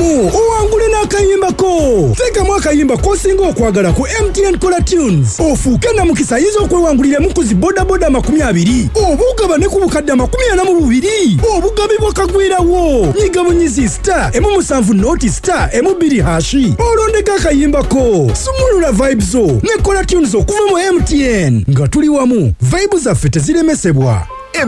tuliwamu owangule n'akayimbako. Teekamu akayimba kosinga okwagala ku MTN Color Tunes. Ofuuke na mukisa yizo okwewangulira mukuzi bodaboda 20. Obugaba ne ku bukadde 42. Obugabibwa kagwirawo. Nyiga bunyizi star emu 7 noti star emu 2 hashi. Olondeka akayimbako. Sumulula vibes zo ne Color Tunes okuva mu MTN. Nga tuliwamu vibes zaffe teziremesebwa.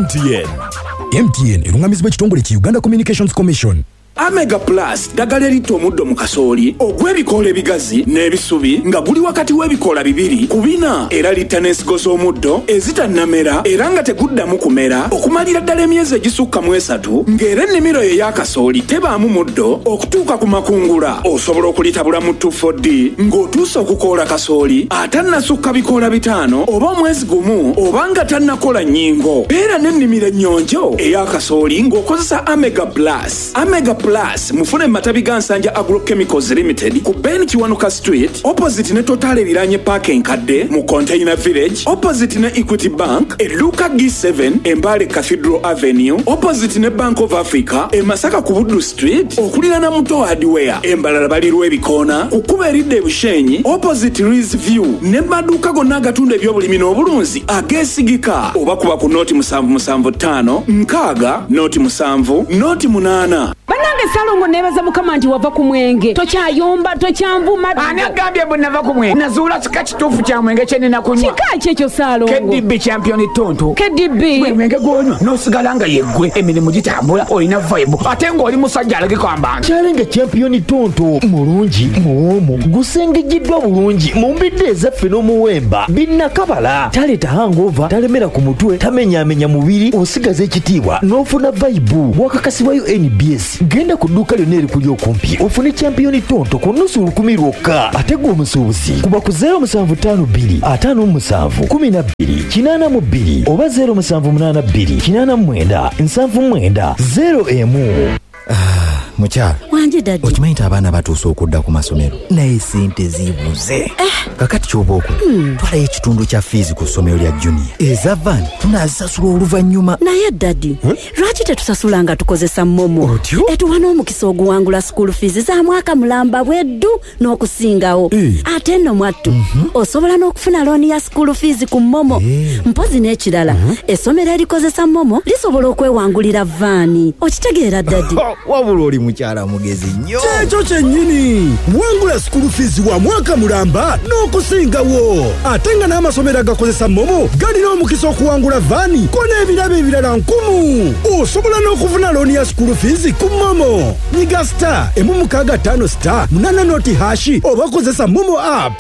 MTN erungamizibwa ekitongole ki Uganda Communications Commission. Omega Plus dagala erito omuddo mu kasooli ogw'ebikoola ebigazi n'ebisubi nga guli wakati w'ebikoola 2 kubina era litanesigoza omuddo ezitannamera era nga teguddamu kumera okumalira ddala emyezi egisukka mu 3 ng'era ennimiro ye y'akasooli tebaamu muddo okutuuka ku makungula. Osobola okulitabula mu 2,4D ng'otuusa okukoola kasooli atannasukka bikoola 5 oba omwezi gumu oba nga tannakola nnyingo. Beera n'ennimiro ennyonjo ey'akasooli ng'okozesa Omega Plus. Plus mufune matabi ga Nsanja Agrochemicals Limited ku Ben Kiwanuka Street opposite ne Total Liranye Park enkadde mu Container Village opposite ne Equity Bank e Luka G7 Embale Cathedral Avenue opposite ne Bank of Africa e Masaka ku Buddu Street okulirana Muto Hardware Embalala balirwa ebikoona kukuba eridde Bushenyi opposite Rees View ne maduuka gonna agatunda ebyobulimi n'obulunzi ageesigika oba kuba ku noti 775 nkaaga noti 7 noti 8. Banange Salongo nebaza mukama nti wava ku mwenge tokyayomba tokyanvuma. Ani agambye bonna va ku mwenge nazuula kika kituufu kya mwenge kye nina kunywa. Kika kyekyo Salongo KDB champion tonto KDB gwe mwenge gwonywa n'osigala nga yeggwe emirimu gitambula olina vibe ate ng'oli musajja alageko ambantu. Challenge champion tonto mulungi muwomu gusengejiddwa bulungi mu mbidde ezaffe n'omuwemba binnakabala taleta hangover talemera ku mutwe tamenyaamenya mubiri osigaza ekitiibwa n'ofuna vibe wakakasibwayo NBS. Genda ku dduuka lyonna erikuli okumpi ofune champion tonto ku nnusu 10 lwokka ate gwe omusuubuzi kuba ku 0752 57 12 82 oba 0782 89 79 0 Mukyala wanje dadi okimanyi nti abaana batuuse okudda ku masomero naye sente zibuze kakati ky'oba okola twalayo ekitundu kya fiizi ku ssomero lya junior eza van tunaazisasula oluvannyuma. naye dadi lwaki tetusasula nga tukozesa momo etuwa n'omukisa oguwangula school fees za mwaka mulamba bweddu n'okusingawo ate nno mwattu osobola n'okufuna looni ya school fees ku momo mpozi n'ekirala essomero erikozesa momo lisobola okwewangulira vaani okitegeera dadi. wabula oli mukyala mugezi nnyo. Kyekyo kyennyini wangula school fees wa mwaka mulamba n'okusingawo ate nga n'amasomero agakozesa momo galina omukisa okuwangula vaani ko n'ebirabo ebirala 1000. Osobola n'okufuna looni ya school fees ku momo. Nyiga star emu 65 star 8 noti hashi oba kozesa momo app.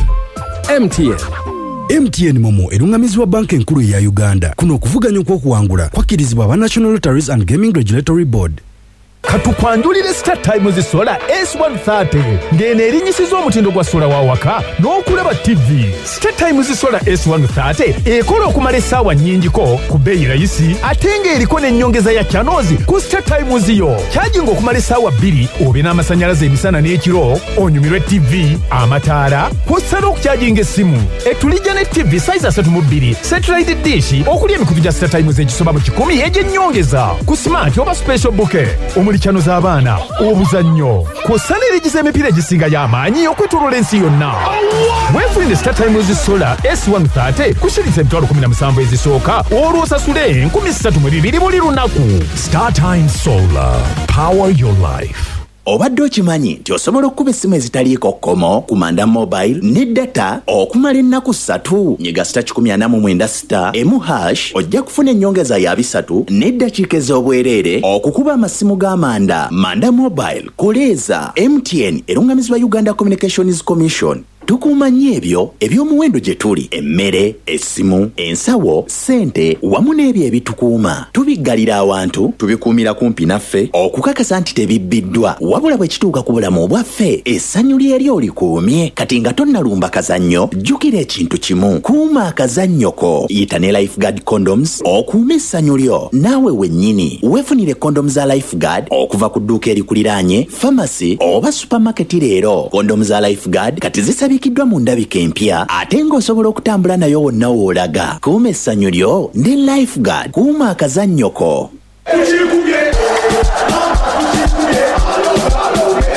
MTN Momo erungamizibwa banka enkulu ya Uganda. Kuno okuvuganya okw'okuwangula kwakkirizibwa aba National Lotteries and Gaming Regulatory Board. Katukwanjulire Star Times sola S130 ngene erinyisiza omutindo gwa sola wawaka n'okulaba TV. Star Times sola S130 ekola okumala essaawa nnyingiko ku bbeeyi rayisi ate ng'eriko n'ennyongeza ya channels ku Star Times yo. Charging okumala essaawa 2 obe n'amasannyalaze emisana n'ekiro onyumirwe TV amataala kw'ossa n'okucharginga essimu. Etulijja ne TV size 32 satellite dish okuli emikutu gya Star Times egisoba mu 10 egy'ennyongeza ku smart oba special bouquet chano z'abaana obuzannyo kw'ossa n'erigiza emipiira egisinga y'amaanyi okwetooloola ensi yonna. Weefunire Star Times sola S130 kushiriza emitwalo 17 ezisooka olwo osasule 3200 buli lunaku. Star Times Solar, power your life. Obadde okimanyi nti osobola okuba essimu ezitaliiko kkomo ku Manda Mobile ne data okumala ennaku 3. Nyiga star 149 star emu hash ojja kufuna ennyongeza ya 3 n'eddakiika ez'obwereere okukuba amasimu ga Manda. Manda Mobile koleeza MTN erungamizibwa Uganda Communications Commission. Tukuuma nnyo ebyo eby'omuwendo gye tuli emmere essimu ensawo ssente wamu n'ebyo ebitukuuma tubiggalira awantu tubikuumira kumpi naffe okukakasa nti tebibbiddwa wabula bwe kituuka ku bulamu obwaffe essanyu lyeri olikuumye kati nga tonnalumba kazannyo jjukira ekintu kimu kuuma akazannyoko yita ne Lifeguard condoms okuuma essanyu lyo naawe wennyini weefunire condoms za Lifeguard okuva ku dduuka erikuliraanye pharmacy oba supermarket leero condoms za Lifeguard kati zisabikiddwa mu ndabika empya ate ng'osobola okutambula nayo wonna w'olaga. Kuuma essanyu lyo ne Lifeguard kuuma akazannyoko.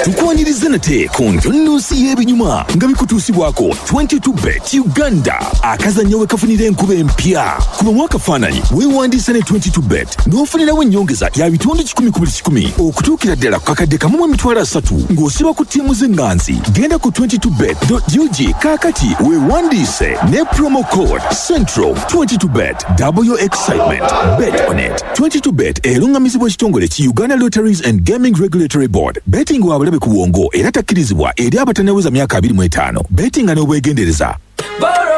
tukwaniriza nate ku ntonnosi y'ebinyuma nga bikutuusibwako 22bet Uganda akazannyo we kafunira enkuba empya kuba mwakafaananyi weewandiisa ne 22bet n'ofunirawo ennyongeza ya bitundu 10 ku buli 10 okutuukira ddala ku kakadde kamu mu emitwalo 3 ng'osiba ku ttiimu z'enganzi. Genda ku 22bet.ug kaakati weewandiise ne promo code Central. 22bet, double your excitement. Bet on it. 22bet erungamizibwa ekitongole ki Uganda Lotteries and Gaming Regulatory Board. Betting wa bulabe ku bwongo era takkirizibwa eri abatannaweza myaka 25. Betting n'obwegendereza.